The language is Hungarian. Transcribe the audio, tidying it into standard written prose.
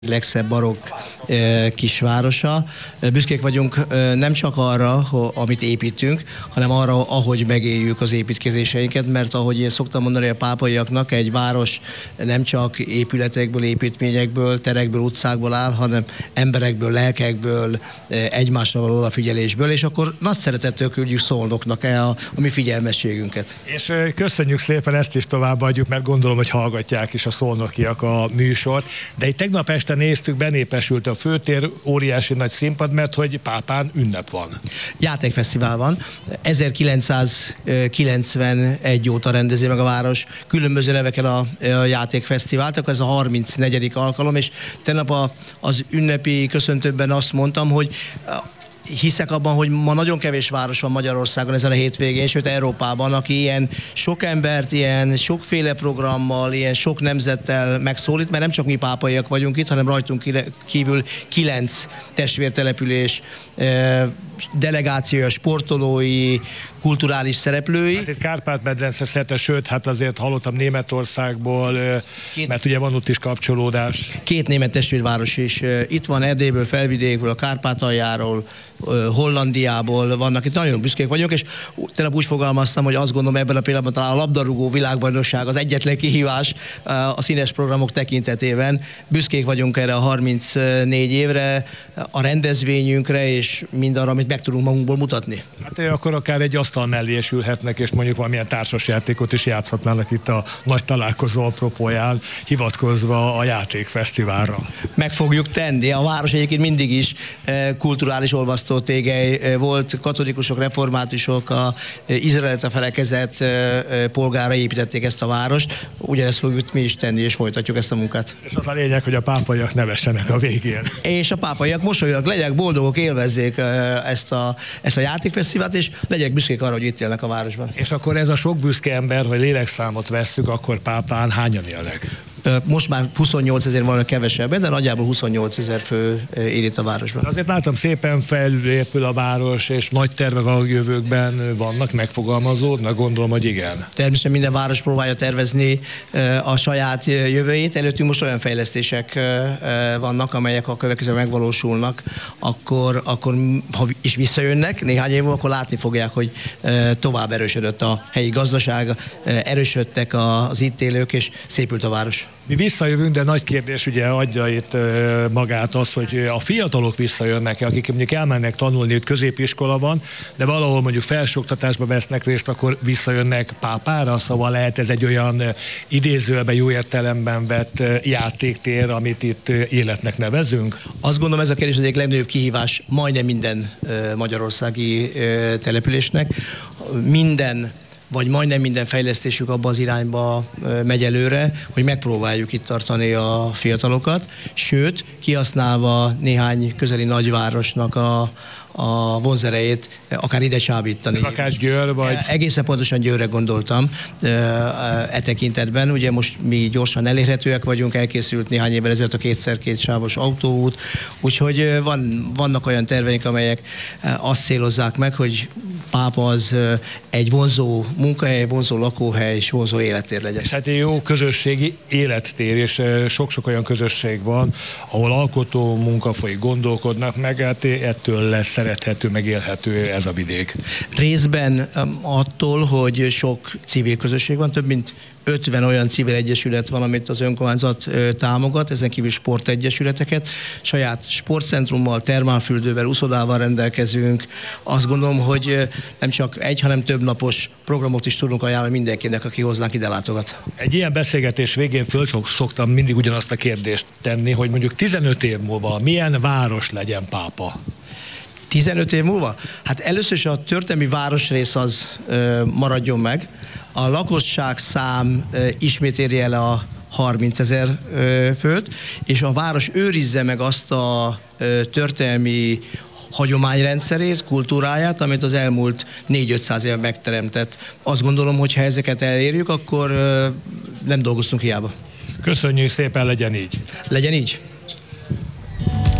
legszebb barokk kisvárosa. Büszkék vagyunk nem csak arra, amit építünk, hanem arra, ahogy megéljük az építkezéseinket, mert ahogy én szoktam mondani a pápaiaknak, egy város nem csak épületekből, építményekből, terekből, utcákból áll, hanem emberekből, lelkekből, egymásra való odafigyelésből, és akkor nagy szeretettel küldjük Szolnoknak a mi figyelmességünket. És köszönjük szépen, ezt is továbbadjuk, mert gondolom, hogy hallgatják is a szolnokiak a műsort. De itt tegnap este néztük, benépesült a főtér, óriási nagy színpad, mert hogy Pápán ünnep van. Játékfesztivál van. 1991 óta rendezi meg a város különböző neveken a játékfesztivált, akkor ez a 34. alkalom, és tegnap az ünnepi köszöntőben azt mondtam, hogy hiszek abban, hogy ma nagyon kevés város van Magyarországon ezen a hétvégén, sőt Európában, aki ilyen sok embert, ilyen sokféle programmal, ilyen sok nemzettel megszólít, mert nem csak mi pápaiak vagyunk itt, hanem rajtunk kívül 9 testvértelepülés delegációja, sportolói, kulturális szereplői. Hát itt Kárpát-medence szerte, sőt, hát azért hallottam Németországból, mert ugye van ott is kapcsolódás. 2 német testvérváros is. Itt van Erdélyből, Felvidékből, a Kárpátaljáról, Hollandiából vannak, itt nagyon büszkék vagyok, és tegnap úgy fogalmaztam, hogy azt gondolom, ebben a pillanatban talán a labdarúgó világbajnokság az egyetlen kihívás a színes programok tekintetében. Büszkék vagyunk erre a 34 évre, a rendezvényünkre, és mindarra, amit meg tudunk magunkból mutatni. Hát akkor akár egy asztal mellé is ülhetnek, és mondjuk valamilyen társasjátékot is játszhatnának itt a nagy találkozó apropóján, hivatkozva a játékfesztiválra. Meg fogjuk tenni. A város egyébként mindig is kulturális olvasztótégely volt, katolikusok, reformátusok, a izraelita felekezet polgára építették ezt a várost. Ugyanezt fogjuk mi is tenni, és folytatjuk ezt a munkát. És az a lényeg, hogy a pápaiak ne vessenek a végén. És a pápaiak mosolyognak, legyenek boldogok, élvezzék ezt a játékfesztivált, és legyenek büszkék arra, hogy itt élnek a városban. És akkor ez a sok büszke ember, hogy lélekszámot vesszük, akkor Pápán hányan élnek? Most már 28 000 van kevesebben, de nagyjából 28 000 fő él itt a városban. Azért látom, szépen felépül a város, és nagy tervek a jövőkben vannak, megfogalmazódnak, gondolom, hogy igen. Természetesen minden város próbálja tervezni a saját jövőjét. Előttünk most olyan fejlesztések vannak, amelyek a következően megvalósulnak, akkor ha is visszajönnek néhány év múlva, akkor látni fogják, hogy tovább erősödött a helyi gazdaság, erősödtek az itt élők, és szépült a város. Mi visszajövünk, de nagy kérdés ugye adja itt magát az, hogy a fiatalok visszajönnek, akik mondjuk elmennek tanulni, itt középiskola van, de valahol mondjuk felsőoktatásba vesznek részt, akkor visszajönnek Pápára, szóval lehet ez egy olyan idézőjelben, jó értelemben vett játéktér, amit itt életnek nevezünk? Azt gondolom, ez a kérdés egyik legnagyobb kihívás majdnem minden magyarországi településnek. Vagy majdnem minden fejlesztésük abba az irányba megy előre, hogy megpróbáljuk itt tartani a fiatalokat, sőt, kihasználva néhány közeli nagyvárosnak a vonzerejét akár ide csábítani. Ez akár Győr vagy? Egészen pontosan Győrre gondoltam tekintetben. Ugye most mi gyorsan elérhetőek vagyunk, elkészült néhány évvel ezelőtt a 2x2 sávos autóút, úgyhogy vannak olyan terveink, amelyek azt célozzák meg, hogy Pápa az egy vonzó munkahely, vonzó lakóhely és vonzó élettér legyen. És hát egy jó közösségi élettér, és sok-sok olyan közösség van, ahol alkotó munka folyik, gondolkodnak, meg hát ettől lesz szerethető, megélhető ez a vidék. Részben attól, hogy sok civil közösség van, több mint 50 olyan civil egyesület van, amit az önkormányzat támogat, ezen kívül sportegyesületeket, saját sportcentrummal, termálfürdővel, uszodával rendelkezünk. Azt gondolom, hogy nem csak egy, hanem több napos programot is tudunk ajánlani mindenkinek, aki hozzánk ide látogat. Egy ilyen beszélgetés végén szoktam mindig ugyanazt a kérdést tenni, hogy mondjuk 15 év múlva milyen város legyen Pápa? 15 év múlva? Hát először is a történelmi városrész az maradjon meg. A lakosság szám ismét érje el a 30 000 főt, és a város őrizze meg azt a történelmi hagyományrendszerét, kultúráját, amit az elmúlt 400-500 év megteremtett. Azt gondolom, hogy ha ezeket elérjük, akkor nem dolgoztunk hiába. Köszönjük szépen, legyen így! Legyen így!